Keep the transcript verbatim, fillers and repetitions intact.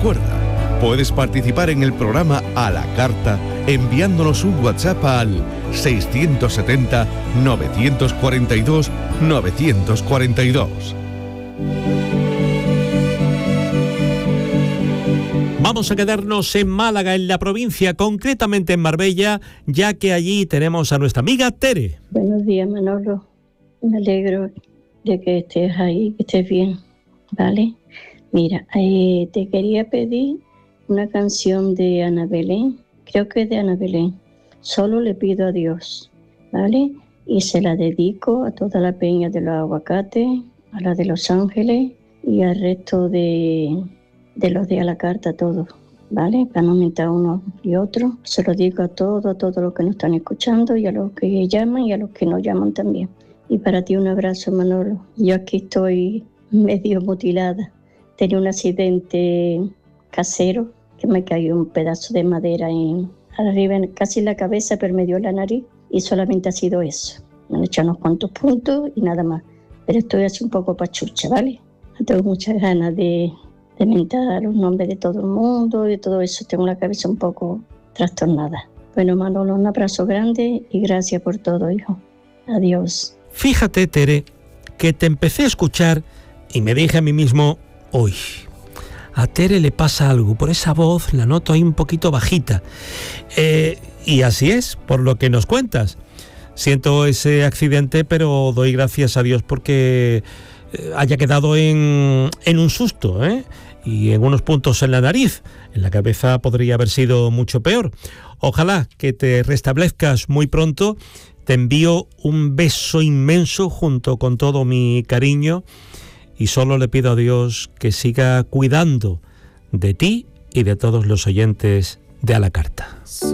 Recuerda, puedes participar en el programa A la Carta enviándonos un WhatsApp al seiscientos setenta, novecientos cuarenta y dos, novecientos cuarenta y dos. Vamos a quedarnos en Málaga, en la provincia, concretamente en Marbella, ya que allí tenemos a nuestra amiga Tere. Buenos días, Manolo. Me alegro de que estés ahí, que estés bien, ¿vale? Mira, eh, te quería pedir una canción de Ana Belén, creo que es de Ana Belén, Solo le pido a Dios, ¿vale? Y se la dedico a toda la peña de los aguacates, a la de Los Ángeles y al resto de, de los de A la Carta, todos, ¿vale? Para no mentar uno y otro, se lo digo a todos, a todos los que nos están escuchando y a los que llaman y a los que no llaman también. Y para ti un abrazo, Manolo. Yo aquí estoy medio mutilada. Tenía un accidente casero que me cayó un pedazo de madera en, arriba, en, casi en la cabeza, pero me dio la nariz y solamente ha sido eso. Me han echado unos cuantos puntos y nada más. Pero estoy así un poco pachucha, ¿vale? Tengo muchas ganas de, de mentar los nombres de todo el mundo, de todo eso. Tengo la cabeza un poco trastornada. Bueno, Manolo, un abrazo grande y gracias por todo, hijo. Adiós. Fíjate, Tere, que te empecé a escuchar y me dije a mí mismo, uy, a Tere le pasa algo, por esa voz la noto ahí un poquito bajita. Eh, y así es, por lo que nos cuentas. Siento ese accidente, pero doy gracias a Dios porque haya quedado en, en un susto, ¿eh? Y en unos puntos en la nariz. En la cabeza podría haber sido mucho peor. Ojalá que te restablezcas muy pronto. Te envío un beso inmenso junto con todo mi cariño y solo le pido a Dios que siga cuidando de ti y de todos los oyentes de A la Carta.